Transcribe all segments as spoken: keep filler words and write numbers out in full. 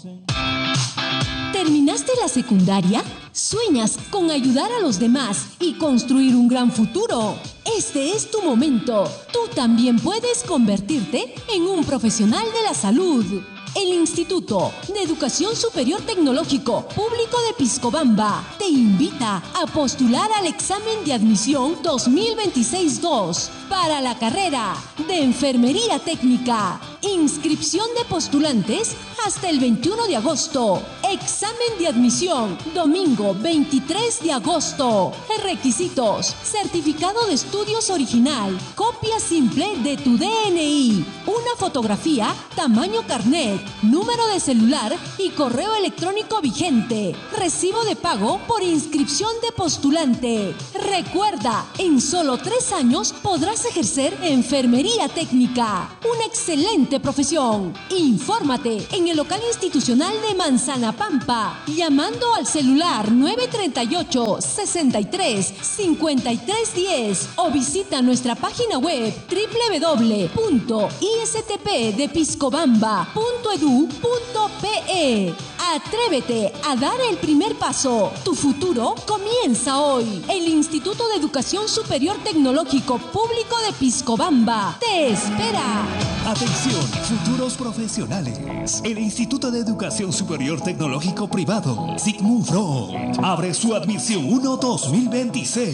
¿Terminaste la secundaria? ¿Sueñas con ayudar a los demás y construir un gran futuro? Este es tu momento. Tú también puedes convertirte en un profesional de la salud. El Instituto de Educación Superior Tecnológico Público de Piscobamba te invita a postular al examen de admisión dos mil veintiséis dos para la carrera de Enfermería Técnica. Inscripción de postulantes hasta el veintiuno de agosto. Examen de admisión domingo veintitrés de agosto. Requisitos: certificado de estudios original, copia simple de tu D N I, una fotografía tamaño carnet, número de celular y correo electrónico vigente. Recibo de pago por inscripción de postulante. Recuerda, en solo tres años podrás ejercer enfermería técnica, una excelente profesión. Infórmate en el local institucional de Manzana Pampa, llamando al celular nueve treinta y ocho, sesenta y tres, cincuenta y tres diez o visita nuestra página web doble u doble u doble u punto i s t p de piscobamba punto edu punto p e. Atrévete a dar el primer paso. Tu futuro comienza hoy. El Instituto de Educación Superior Tecnológico Público de Piscobamba te espera. Atención, futuros profesionales. El Instituto de Educación Superior Tecnológico Privado, Sigmund Freud, abre su admisión uno dos mil veintiséis.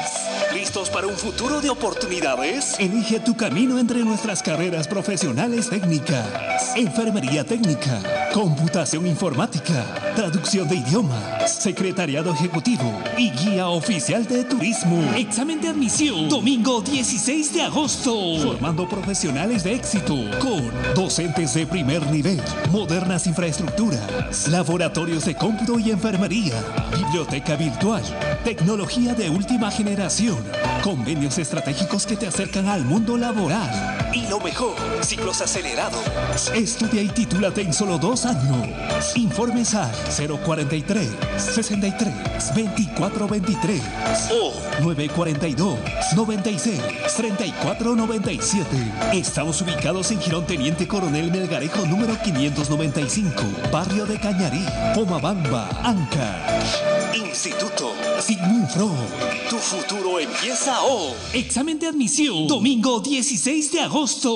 ¿Listos para un futuro de oportunidades? Elige tu camino entre nuestras carreras profesionales técnicas: enfermería técnica, computación informática, traducción de idiomas, secretariado ejecutivo y guía oficial de turismo. Examen de admisión domingo dieciséis de agosto. Formando profesionales de éxito con docentes de primer nivel, modernas infraestructuras, laboratorios de cómputo y enfermería, biblioteca virtual, tecnología de última generación, convenios estratégicos que te acercan al mundo laboral. Y lo mejor, ciclos acelerados. Estudia y titúlate en solo dos años. Informes al cero cuarenta y tres, sesenta y tres, veinticuatro veintitrés o nueve cuarenta y dos, noventa y seis, treinta y cuatro noventa y siete. Estamos ubicados en Girón Teniente Coronel Melgarejo número quinientos noventa y cinco, Barrio de Cañarí, Pomabamba, Ancash. Instituto Sigmund Freud. Tu futuro empieza hoy. Examen de admisión domingo dieciséis de agosto.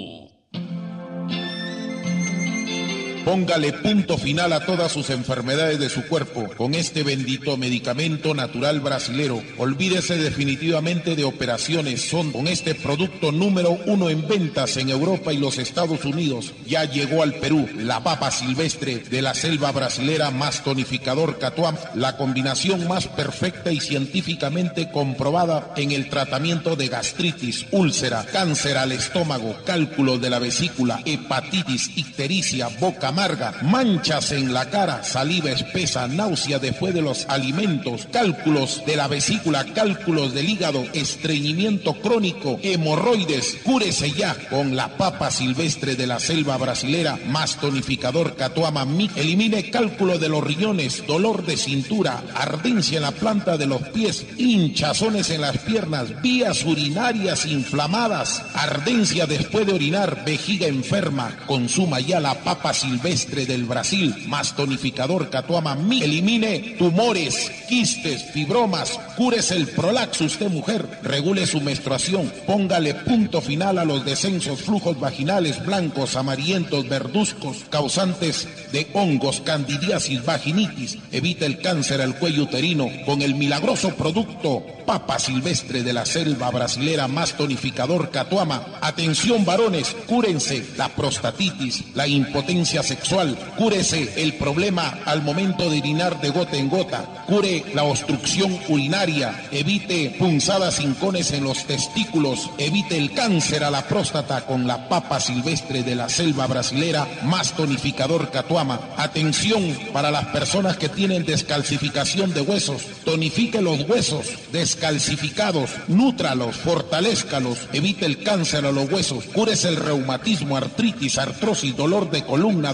Póngale punto final a todas sus enfermedades de su cuerpo con este bendito medicamento natural brasilero. Olvídese definitivamente de operaciones. Son con este producto número uno en ventas en Europa y los Estados Unidos. Ya llegó al Perú la papa silvestre de la selva brasilera más tonificador Catuama, la combinación más perfecta y científicamente comprobada en el tratamiento de gastritis, úlcera, cáncer al estómago, cálculo de la vesícula, hepatitis, ictericia, boca amarga, manchas en la cara, saliva espesa, náusea después de los alimentos, cálculos de la vesícula, cálculos del hígado, estreñimiento crónico, hemorroides. Cúrese ya con la papa silvestre de la selva brasilera más tonificador Catuama Mix. Elimine cálculo de los riñones, dolor de cintura, ardencia en la planta de los pies, hinchazones en las piernas, vías urinarias inflamadas, ardencia después de orinar, vejiga enferma. Consuma ya la papa silvestre del Brasil más tonificador Catuama Mix. Elimine tumores, quistes, fibromas. Cúrese el prolaxus de mujer. Regule su menstruación. Póngale punto final a los descensos, flujos vaginales blancos, amarillentos, verduzcos, causantes de hongos, candidiasis, vaginitis. Evita el cáncer al cuello uterino con el milagroso producto papa silvestre de la selva brasilera más tonificador Catuama. Atención varones, cúrense la prostatitis, la impotencia sexual, cúrese el problema al momento de orinar de gota en gota, cure la obstrucción urinaria, evite punzadas, hincones en los testículos, evite el cáncer a la próstata con la papa silvestre de la selva brasilera más tonificador Catuama. Atención para las personas que tienen descalcificación de huesos, tonifique los huesos descalcificados, nútralos, fortalézcalos, evite el cáncer a los huesos, cúrese el reumatismo, artritis, artrosis, dolor de columna,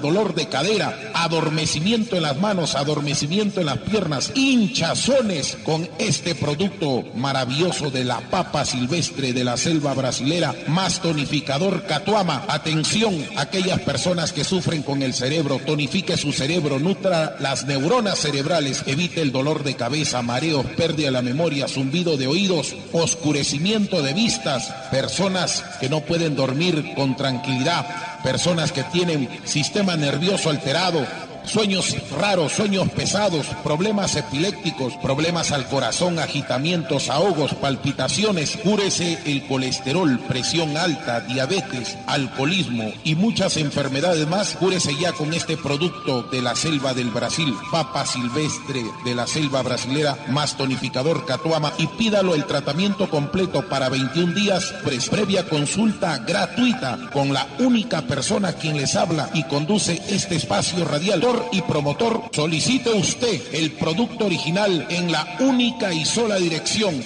dolor de cadera, adormecimiento en las manos, adormecimiento en las piernas, hinchazones con este producto maravilloso de la papa silvestre de la selva brasilera, más tonificador Catuama. Atención, aquellas personas que sufren con el cerebro, tonifique su cerebro, nutra las neuronas cerebrales, evite el dolor de cabeza, mareos, pérdida de la memoria, zumbido de oídos, oscurecimiento de vistas, personas que no pueden dormir con tranquilidad, personas que tienen sistema nervioso alterado, sueños raros, sueños pesados, problemas epilépticos, problemas al corazón, agitamientos, ahogos, palpitaciones, cúrese el colesterol, presión alta, diabetes, alcoholismo y muchas enfermedades más. Cúrese ya con este producto de la selva del Brasil, papa silvestre de la selva brasilera, más tonificador Catuama, y pídalo el tratamiento completo para veintiún días, pues, previa consulta gratuita con la única persona quien les habla y conduce este espacio radial y promotor. Solicite usted el producto original en la única y sola dirección.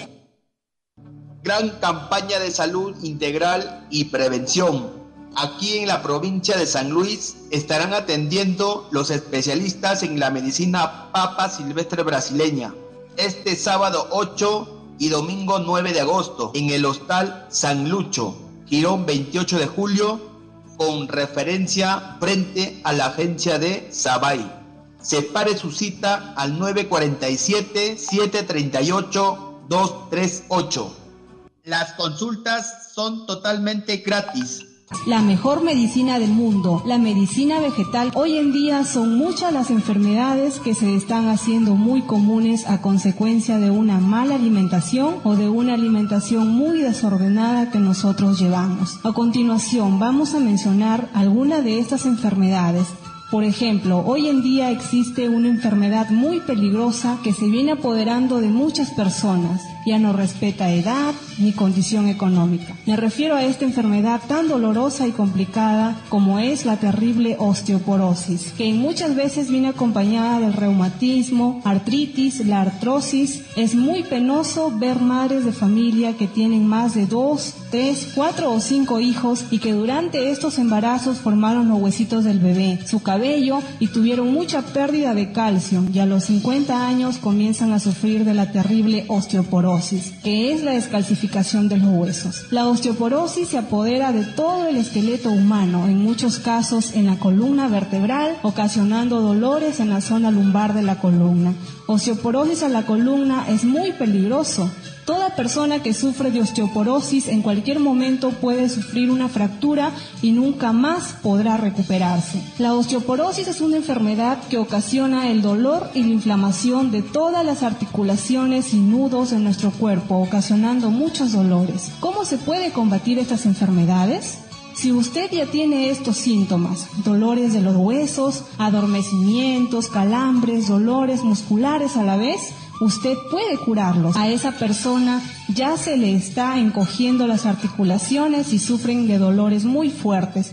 Gran campaña de salud integral y prevención. Aquí en la provincia de San Luis estarán atendiendo los especialistas en la medicina papa silvestre brasileña este sábado ocho y domingo nueve de agosto en el Hostal San Lucho, Girón veintiocho de julio, con referencia frente a la agencia de Sabay. Separe su cita al nueve cuatro siete, siete tres ocho, dos tres ocho. Las consultas son totalmente gratis. La mejor medicina del mundo, la medicina vegetal. Hoy en día son muchas las enfermedades que se están haciendo muy comunes a consecuencia de una mala alimentación o de una alimentación muy desordenada que nosotros llevamos. A continuación vamos a mencionar algunas de estas enfermedades. Por ejemplo, hoy en día existe una enfermedad muy peligrosa que se viene apoderando de muchas personas. Ya no respeta edad ni condición económica. Me refiero a esta enfermedad tan dolorosa y complicada como es la terrible osteoporosis, que muchas veces viene acompañada del reumatismo, artritis, la artrosis. Es muy penoso ver madres de familia que tienen más de dos, tres, cuatro o cinco hijos y que durante estos embarazos formaron los huesitos del bebé, su cabello, y tuvieron mucha pérdida de calcio, y a los cincuenta años comienzan a sufrir de la terrible osteoporosis, que es la descalcificación de los huesos. La osteoporosis se apodera de todo el esqueleto humano, en muchos casos en la columna vertebral, ocasionando dolores en la zona lumbar de la columna. Osteoporosis a la columna es muy peligroso. Toda persona que sufre de osteoporosis en cualquier momento puede sufrir una fractura y nunca más podrá recuperarse. La osteoporosis es una enfermedad que ocasiona el dolor y la inflamación de todas las articulaciones y nudos de nuestro cuerpo, ocasionando muchos dolores. ¿Cómo se puede combatir estas enfermedades? Si usted ya tiene estos síntomas, dolores de los huesos, adormecimientos, calambres, dolores musculares a la vez, usted puede curarlos. A esa persona ya se le está encogiendo las articulaciones y sufren de dolores muy fuertes.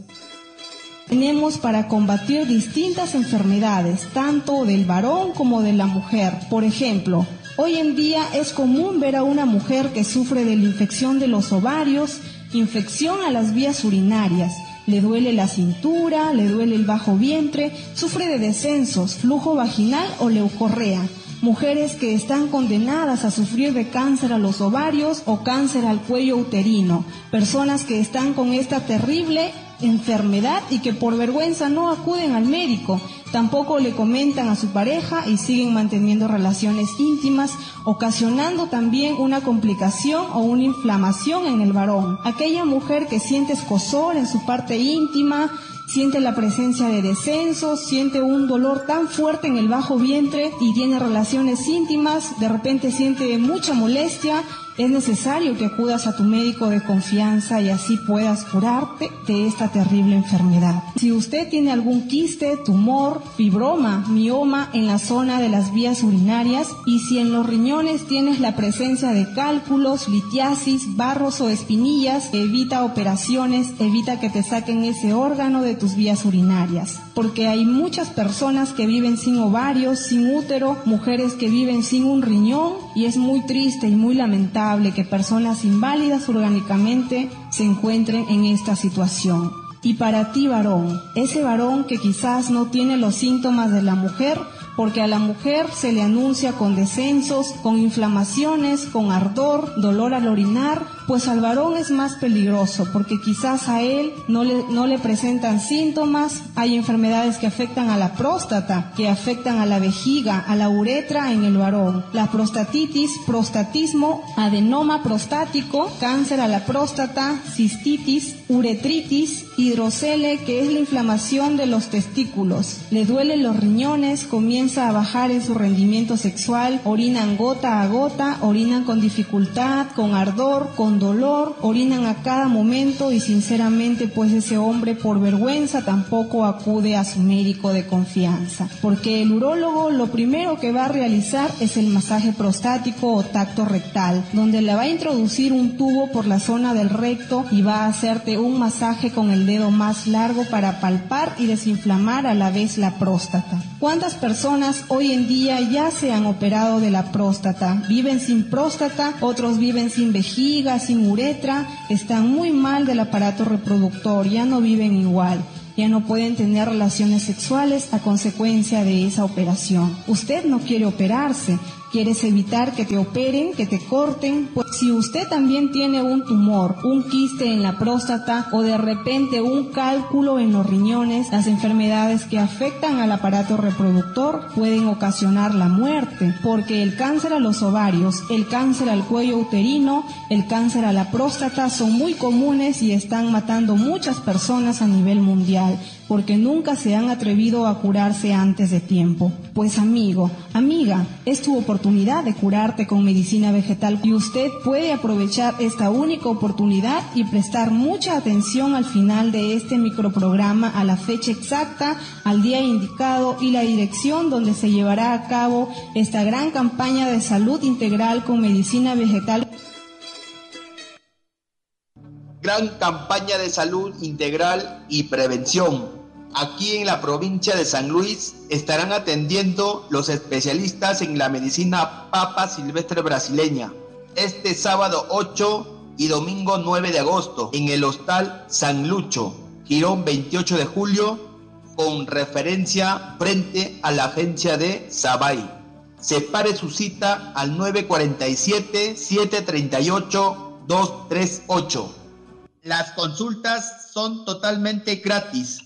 Tenemos para combatir distintas enfermedades, tanto del varón como de la mujer. Por ejemplo, hoy en día es común ver a una mujer que sufre de la infección de los ovarios, infección a las vías urinarias. Le duele la cintura, le duele el bajo vientre, sufre de descensos, flujo vaginal o leucorrea. Mujeres que están condenadas a sufrir de cáncer a los ovarios o cáncer al cuello uterino. Personas que están con esta terrible enfermedad y que por vergüenza no acuden al médico, tampoco le comentan a su pareja y siguen manteniendo relaciones íntimas, ocasionando también una complicación o una inflamación en el varón. Aquella mujer que siente escozor en su parte íntima, siente la presencia de descensos, siente un dolor tan fuerte en el bajo vientre y tiene relaciones íntimas, de repente siente mucha molestia. Es necesario que acudas a tu médico de confianza y así puedas curarte de esta terrible enfermedad. Si usted tiene algún quiste, tumor, fibroma, mioma en la zona de las vías urinarias, y si en los riñones tienes la presencia de cálculos, litiasis, barros o espinillas, evita operaciones, evita que te saquen ese órgano de tus vías urinarias, porque hay muchas personas que viven sin ovarios, sin útero, mujeres que viven sin un riñón, y es muy triste y muy lamentable que personas inválidas orgánicamente se encuentren en esta situación. Y para ti, varón, ese varón que quizás no tiene los síntomas de la mujer, porque a la mujer se le anuncia con descensos, con inflamaciones, con ardor, dolor al orinar, pues al varón es más peligroso, porque quizás a él no le, no le presentan síntomas. Hay enfermedades que afectan a la próstata, que afectan a la vejiga, a la uretra en el varón. La prostatitis, prostatismo, adenoma prostático, cáncer a la próstata, cistitis, uretritis, hidrocele, que es la inflamación de los testículos. Le duelen los riñones, comienza a bajar en su rendimiento sexual, orinan gota a gota, orinan con dificultad, con ardor, con dolor, orinan a cada momento y sinceramente pues ese hombre por vergüenza tampoco acude a su médico de confianza, porque el urólogo lo primero que va a realizar es el masaje prostático o tacto rectal, donde le va a introducir un tubo por la zona del recto y va a hacerte un masaje con el dedo más largo para palpar y desinflamar a la vez la próstata. ¿Cuántas personas hoy en día ya se han operado de la próstata? Viven sin próstata, otros viven sin vejiga, sin uretra, están muy mal del aparato reproductor, ya no viven igual. Ya no pueden tener relaciones sexuales a consecuencia de esa operación. Usted no quiere operarse, quieres evitar que te operen, que te corten. Pues si usted también tiene un tumor, un quiste en la próstata o de repente un cálculo en los riñones, las enfermedades que afectan al aparato reproductor pueden ocasionar la muerte, porque el cáncer a los ovarios, el cáncer al cuello uterino, el cáncer a la próstata son muy comunes y están matando muchas personas a nivel mundial, porque nunca se han atrevido a curarse antes de tiempo. Pues amigo, amiga, es tu oportunidad de curarte con medicina vegetal y usted puede aprovechar esta única oportunidad y prestar mucha atención al final de este microprograma a la fecha exacta, al día indicado y la dirección donde se llevará a cabo esta gran campaña de salud integral con medicina vegetal. Gran campaña de salud integral y prevención. Aquí en la provincia de San Luis estarán atendiendo los especialistas en la medicina papa silvestre brasileña este sábado ocho y domingo nueve de agosto en el Hostal San Lucho, Girón veintiocho de julio, con referencia frente a la agencia de Sabay. Separe su cita al nueve cuatro siete, siete tres ocho, dos tres ocho. Las consultas son totalmente gratis.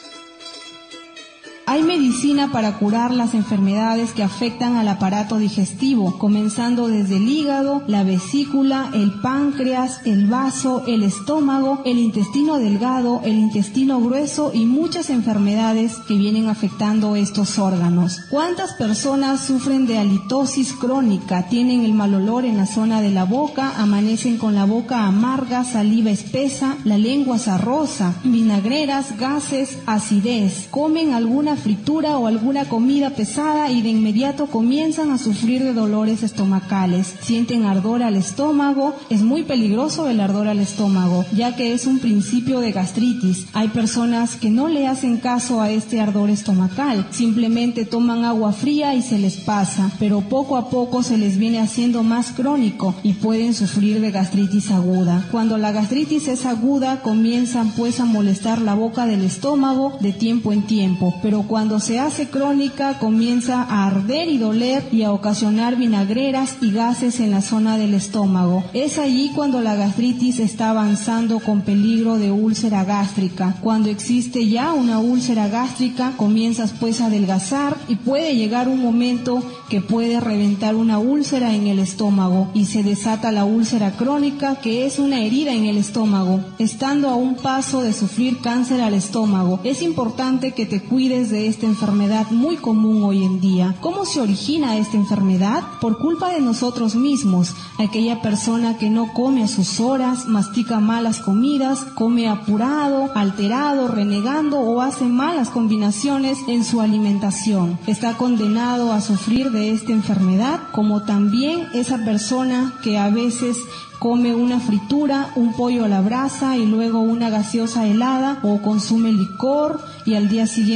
Hay medicina para curar las enfermedades que afectan al aparato digestivo, comenzando desde el hígado, la vesícula, el páncreas, el vaso, el estómago, el intestino delgado, el intestino grueso y muchas enfermedades que vienen afectando estos órganos. ¿Cuántas personas sufren de halitosis crónica? Tienen el mal olor en la zona de la boca, amanecen con la boca amarga, saliva espesa, la lengua sarrosa, vinagreras, gases, acidez. Comen alguna fritura o alguna comida pesada y de inmediato comienzan a sufrir de dolores estomacales, sienten ardor al estómago. Es muy peligroso el ardor al estómago, ya que es un principio de gastritis. Hay personas que no le hacen caso a este ardor estomacal, simplemente toman agua fría y se les pasa, pero poco a poco se les viene haciendo más crónico y pueden sufrir de gastritis aguda. Cuando la gastritis es aguda, comienzan pues a molestar la boca del estómago de tiempo en tiempo, pero cuando se hace crónica comienza a arder y doler y a ocasionar vinagreras y gases en la zona del estómago. Es allí cuando la gastritis está avanzando con peligro de úlcera gástrica. Cuando existe ya una úlcera gástrica, comienzas pues a adelgazar y puede llegar un momento que puede reventar una úlcera en el estómago y se desata la úlcera crónica, que es una herida en el estómago, estando a un paso de sufrir cáncer al estómago. Es importante que te cuides de esta enfermedad muy común hoy en día. ¿Cómo se origina esta enfermedad? Por culpa de nosotros mismos. Aquella persona que no come a sus horas, mastica malas comidas, come apurado, alterado, renegando o hace malas combinaciones en su alimentación, está condenado a sufrir de esta enfermedad, como también esa persona que a veces come una fritura, un pollo a la brasa y luego una gaseosa helada, o consume licor y al día siguiente comete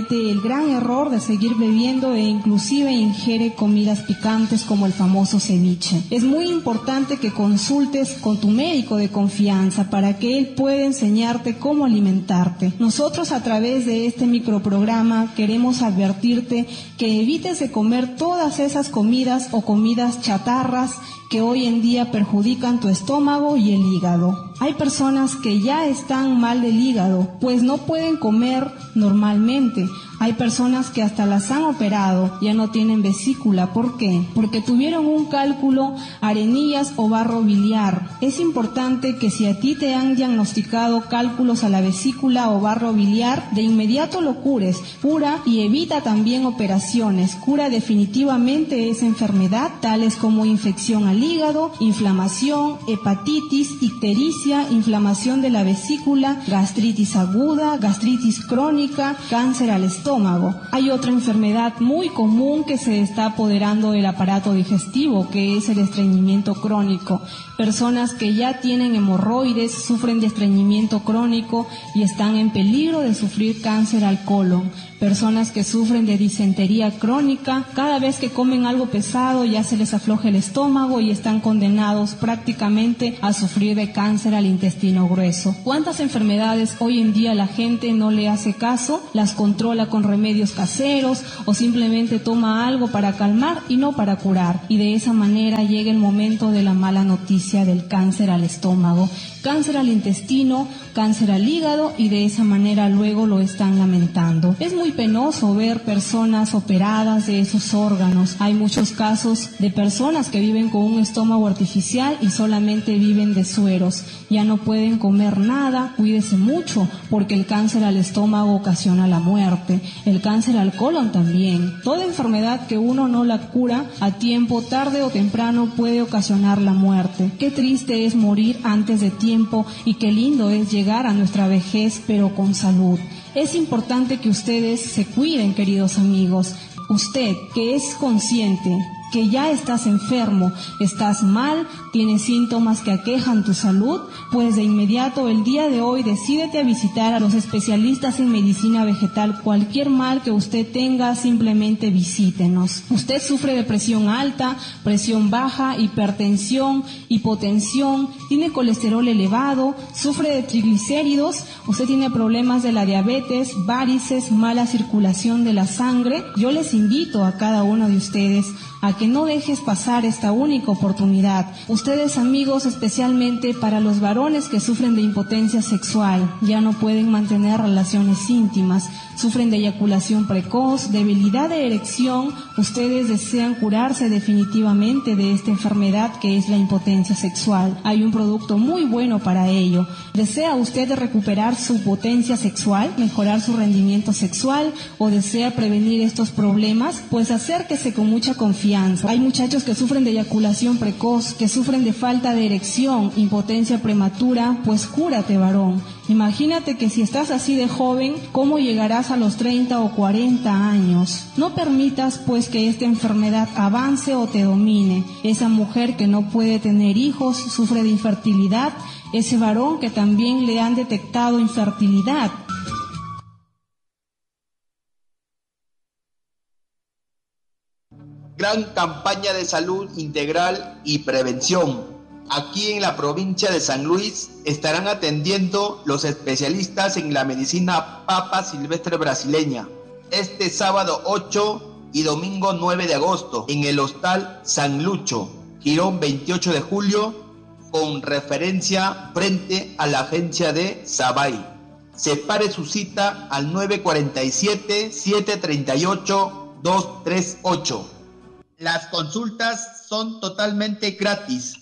comete el gran error de seguir bebiendo e inclusive ingiere comidas picantes como el famoso ceviche. Es muy importante que consultes con tu médico de confianza para que él pueda enseñarte cómo alimentarte. Nosotros a través de este microprograma queremos advertirte que evites de comer todas esas comidas o comidas chatarras que hoy en día perjudican tu estómago y el hígado. Hay personas que ya están mal del hígado, pues no pueden comer normalmente. Hay personas que hasta las han operado, ya no tienen vesícula. ¿Por qué? Porque tuvieron un cálculo, arenillas o barro biliar. Es importante que si a ti te han diagnosticado cálculos a la vesícula o barro biliar, de inmediato lo cures. Cura y evita también operaciones. Cura definitivamente esa enfermedad, tales como infección al hígado, inflamación, hepatitis, ictericia, inflamación de la vesícula, gastritis aguda, gastritis crónica, cáncer al estómago. Hay otra enfermedad muy común que se está apoderando del aparato digestivo, que es el estreñimiento crónico. Personas que ya tienen hemorroides, sufren de estreñimiento crónico y están en peligro de sufrir cáncer al colon. Personas que sufren de disentería crónica, cada vez que comen algo pesado ya se les afloja el estómago y están condenados prácticamente a sufrir de cáncer al intestino grueso. ¿Cuántas enfermedades hoy en día la gente no le hace caso? Las controla con remedios caseros o simplemente toma algo para calmar y no para curar. Y de esa manera llega el momento de la mala noticia del cáncer al estómago, cáncer al intestino, cáncer al hígado, y de esa manera luego lo están lamentando. Es muy penoso ver personas operadas de esos órganos. Hay muchos casos de personas que viven con un estómago artificial y solamente viven de sueros. Ya no pueden comer nada. Cuídese mucho porque el cáncer al estómago ocasiona la muerte. El cáncer al colon también. Toda enfermedad que uno no la cura a tiempo, tarde o temprano puede ocasionar la muerte. Qué triste es morir antes de tiempo y qué lindo es llegar a nuestra vejez pero con salud. Es importante que ustedes se cuiden, queridos amigos. Usted que es consciente que ya estás enfermo, estás mal, tienes síntomas que aquejan tu salud, pues de inmediato el día de hoy decídete a visitar a los especialistas en medicina vegetal. Cualquier mal que usted tenga, simplemente visítenos. Usted sufre de presión alta, presión baja, hipertensión, hipotensión, tiene colesterol elevado, sufre de triglicéridos, usted tiene problemas de la diabetes, varices, mala circulación de la sangre. Yo les invito a cada uno de ustedes a que no dejes pasar esta única oportunidad. Ustedes, amigos, especialmente para los varones que sufren de impotencia sexual, ya no pueden mantener relaciones íntimas, sufren de eyaculación precoz, debilidad de erección, ustedes desean curarse definitivamente de esta enfermedad que es la impotencia sexual. Hay un producto muy bueno para ello. ¿Desea usted recuperar su potencia sexual, mejorar su rendimiento sexual o desea prevenir estos problemas? Pues acérquese con mucha confianza. Hay muchachos que sufren de eyaculación precoz, que sufren de falta de erección, impotencia prematura. Pues cúrate, varón. Imagínate que si estás así de joven, ¿cómo llegarás a los treinta o cuarenta años? No permitas pues que esta enfermedad avance o te domine. Esa mujer que no puede tener hijos, sufre de infertilidad. Ese varón que también le han detectado infertilidad. Gran campaña de salud integral y prevención. Aquí en la provincia de San Luis estarán atendiendo los especialistas en la medicina papa silvestre brasileña este sábado ocho y domingo nueve de agosto en el Hostal San Lucho, Girón veintiocho de julio, con referencia frente a la agencia de Sabay. Separe su cita al nueve cuatro siete, siete tres ocho, dos tres ocho. Las consultas son totalmente gratis.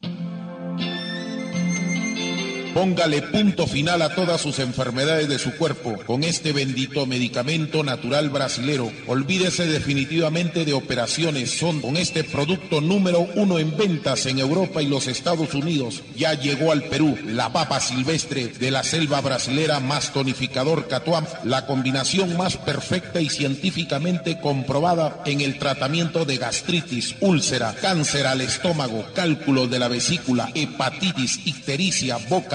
Póngale punto final a todas sus enfermedades de su cuerpo con este bendito medicamento natural brasilero. Olvídese definitivamente de operaciones. Son con este producto número uno en ventas en Europa y los Estados Unidos. Ya llegó al Perú la papa silvestre de la selva brasilera más tonificador Catuam, la combinación más perfecta y científicamente comprobada en el tratamiento de gastritis, úlcera, cáncer al estómago, cálculo de la vesícula, hepatitis, ictericia, boca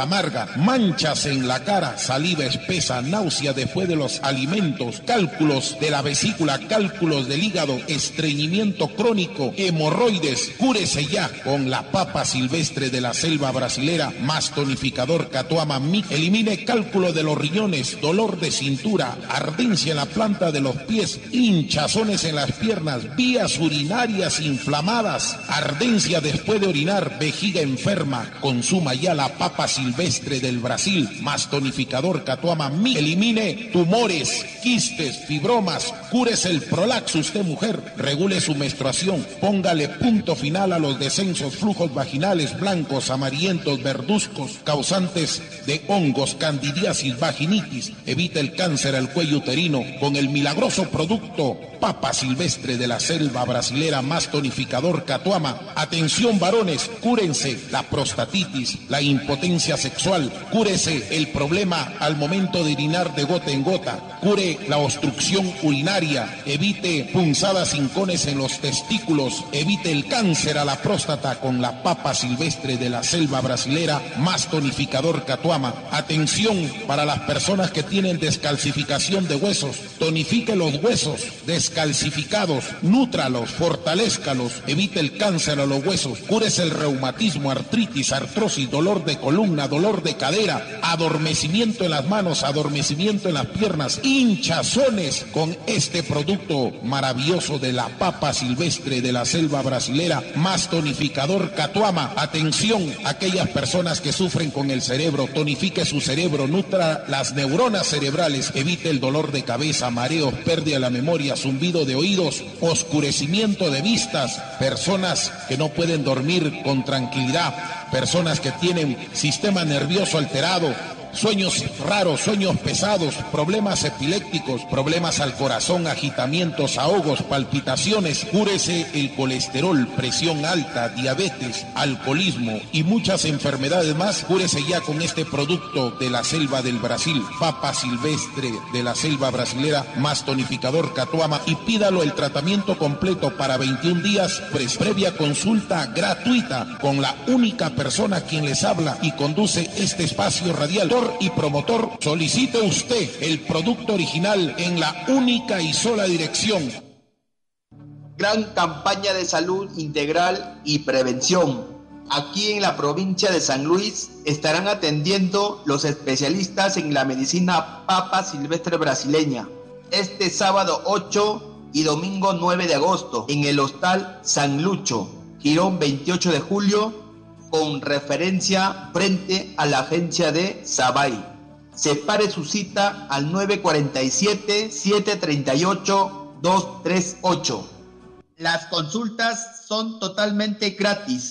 amarga, manchas en la cara, saliva espesa, náusea después de los alimentos, cálculos de la vesícula, cálculos del hígado, estreñimiento crónico, hemorroides, cúrese ya con la papa silvestre de la selva brasilera, más tonificador Catuama Mix. Elimine cálculo de los riñones, dolor de cintura, ardencia en la planta de los pies, hinchazones en las piernas, vías urinarias inflamadas, ardencia después de orinar, vejiga enferma. Consuma ya la papa silvestre del Brasil, más tonificador Catuama Mix. Elimine tumores, quistes, fibromas, cúrese el prolapso usted mujer, regule su menstruación, póngale punto final a los descensos, flujos vaginales blancos, amarillentos, verduzcos, causantes de hongos, candidiasis, vaginitis, evita el cáncer al cuello uterino con el milagroso producto papa silvestre de la selva brasilera, más tonificador Catuama. Atención varones, cúrense la prostatitis, la impotencia sexual, cúrese el problema al momento de orinar de gota en gota, cure la obstrucción urinaria, evite punzadas, hincones en los testículos, evite el cáncer a la próstata con la papa silvestre de la selva brasilera, más tonificador Catuama. Atención para las personas que tienen descalcificación de huesos, tonifique los huesos descalcificados, nútralos, fortalézcalos, evite el cáncer a los huesos, cúrese el reumatismo, artritis, artrosis, dolor de columna, dolor de cadera, adormecimiento en las manos, adormecimiento en las piernas, hinchazones con este producto maravilloso de la papa silvestre de la selva brasilera, más tonificador Catuama. Atención, aquellas personas que sufren con el cerebro, tonifique su cerebro, nutra las neuronas cerebrales, evite el dolor de cabeza, mareos, pérdida de la memoria, zumbido de oídos, oscurecimiento de vistas, personas que no pueden dormir con tranquilidad, personas que tienen sistema nervioso alterado, sueños raros, sueños pesados, problemas epilépticos, problemas al corazón, agitamientos, ahogos, palpitaciones, cúrese el colesterol, presión alta, diabetes, alcoholismo y muchas enfermedades más. Cúrese ya con este producto de la selva del Brasil, papa silvestre de la selva brasilera, más tonificador Catuama, y pídalo el tratamiento completo para veintiún días, previa consulta gratuita con la única persona quien les habla y conduce este espacio radial y promotor. Solicite usted el producto original en la única y sola dirección. Gran campaña de salud integral y prevención. Aquí en la provincia de San Luis estarán atendiendo los especialistas en la medicina papa silvestre brasileña este sábado ocho y domingo nueve de agosto en el Hostal San Lucho, Girón veintiocho de julio, con referencia frente a la agencia de Sabay. Separe su cita al nueve cuatro siete, siete tres ocho, dos tres ocho. Las consultas son totalmente gratis.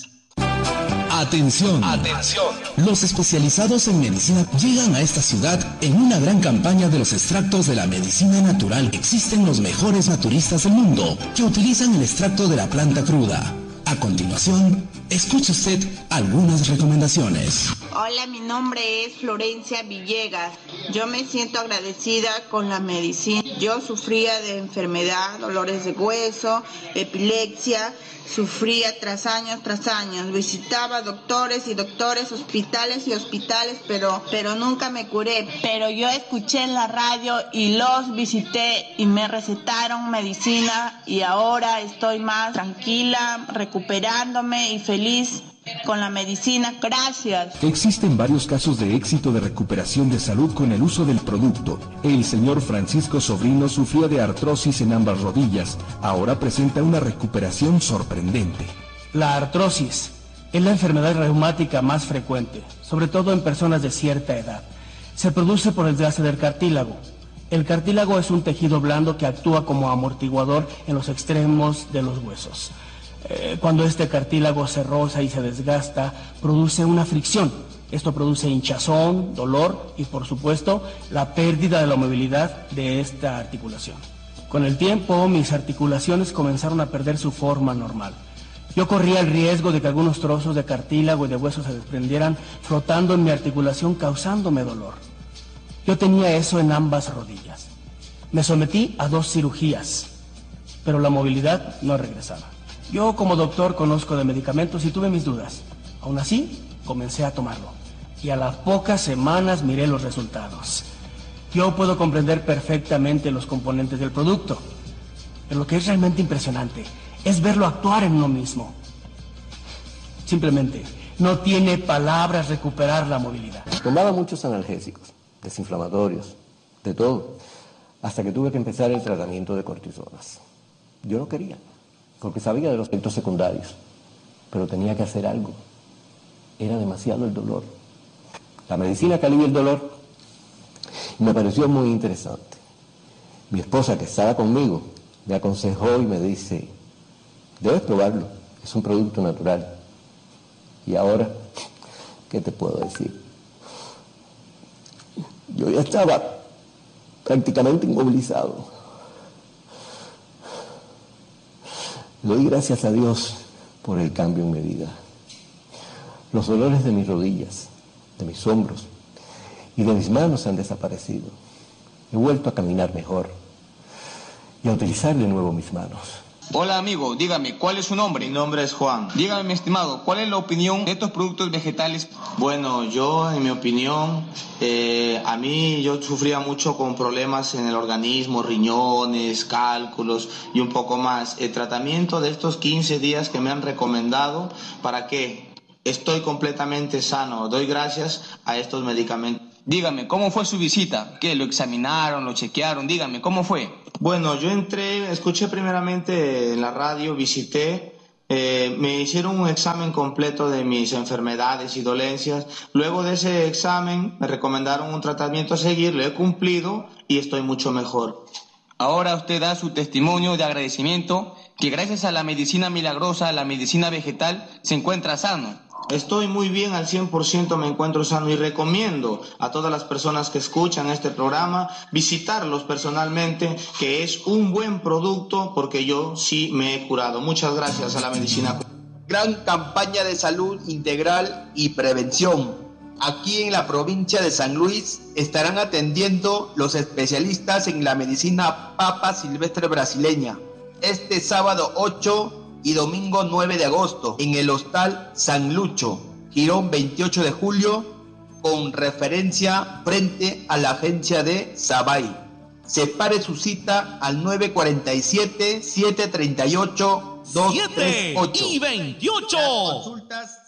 Atención, atención. Los especializados en medicina llegan a esta ciudad en una gran campaña de los extractos de la medicina natural. Existen los mejores naturistas del mundo que utilizan el extracto de la planta cruda. A continuación, escuche usted algunas recomendaciones. Hola, mi nombre es Florencia Villegas. Yo me siento agradecida con la medicina. Yo sufría de enfermedad, dolores de hueso, epilepsia, sufría tras años tras años. Visitaba doctores y doctores, hospitales y hospitales, pero, pero nunca me curé. Pero yo escuché en la radio y los visité y me recetaron medicina y ahora estoy más tranquila, recuperándome y feliz con la medicina. Gracias. Existen varios casos de éxito de recuperación de salud con el uso del producto. El señor Francisco Sobrino sufría de artrosis en ambas rodillas. Ahora presenta una recuperación sorprendente. La artrosis es la enfermedad reumática más frecuente, sobre todo en personas de cierta edad. Se produce por el desgaste del cartílago. El cartílago es un tejido blando que actúa como amortiguador en los extremos de los huesos. Eh, cuando este cartílago se roza y se desgasta, produce una fricción. Esto produce hinchazón, dolor y, por supuesto, la pérdida de la movilidad de esta articulación. Con el tiempo, mis articulaciones comenzaron a perder su forma normal. Yo corría el riesgo de que algunos trozos de cartílago y de hueso se desprendieran flotando en mi articulación, causándome dolor. Yo tenía eso en ambas rodillas. Me sometí a dos cirugías, pero la movilidad no regresaba. Yo como doctor conozco de medicamentos y tuve mis dudas. Aún así, comencé a tomarlo. y a las pocas semanas miré los resultados. Yo puedo comprender perfectamente los componentes del producto, pero lo que es realmente impresionante es verlo actuar en uno mismo. Simplemente no tiene palabras recuperar la movilidad. Tomaba muchos analgésicos, desinflamatorios, de todo, hasta que tuve que empezar el tratamiento de cortisonas. Yo no quería, porque sabía de los efectos secundarios, pero tenía que hacer algo. Era demasiado el dolor. La medicina que alivia el dolor me pareció muy interesante. Mi esposa, que estaba conmigo, me aconsejó y me dice, debes probarlo, es un producto natural. Y ahora, ¿qué te puedo decir? Yo ya estaba prácticamente inmovilizado. Doy gracias a Dios por el cambio en mi vida. Los dolores de mis rodillas, de mis hombros y de mis manos han desaparecido. He vuelto a caminar mejor y a utilizar de nuevo mis manos. Hola amigo, dígame, ¿cuál es su nombre? Mi nombre es Juan. Dígame, mi estimado, ¿cuál es la opinión de estos productos vegetales? Bueno, yo, en mi opinión, eh, a mí yo sufría mucho con problemas en el organismo, riñones, cálculos y un poco más. El tratamiento de estos quince días que me han recomendado, ¿para qué? Estoy completamente sano. Doy gracias a estos medicamentos. Dígame, ¿cómo fue su visita? ¿Qué? ¿Lo examinaron? ¿Lo chequearon? Dígame, ¿cómo fue? Bueno, yo entré, escuché primeramente en la radio, visité, eh, me hicieron un examen completo de mis enfermedades y dolencias. Luego de ese examen me recomendaron un tratamiento a seguir, lo he cumplido y estoy mucho mejor. Ahora usted da su testimonio de agradecimiento que gracias a la medicina milagrosa, la medicina vegetal, se encuentra sano. Estoy muy bien, al cien por ciento me encuentro sano y recomiendo a todas las personas que escuchan este programa visitarlos personalmente, que es un buen producto porque yo sí me he curado. Muchas gracias a la medicina. Gran campaña de salud integral y prevención. Aquí en la provincia de San Luis estarán atendiendo los especialistas en la medicina papa silvestre brasileña este sábado ocho y domingo nueve de agosto en el Hostal San Lucho, Girón veintiocho de julio, con referencia frente a la agencia de Sabay. Separe su cita al nueve cuatro siete, siete tres ocho, dos tres ocho. siete y veintiocho. Las consultas